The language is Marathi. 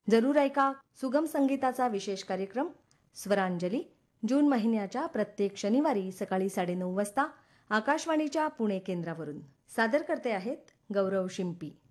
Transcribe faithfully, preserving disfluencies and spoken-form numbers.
जरूर ऐका सुगम संगीताचा विशेष कार्यक्रम स्वरांजली जून महिन्याच्या प्रत्येक शनिवारी सकाळी साडेनऊ वाजता आकाशवाणीच्या पुणे केंद्रावरून. सादर करते आहेत गौरव शिंपी.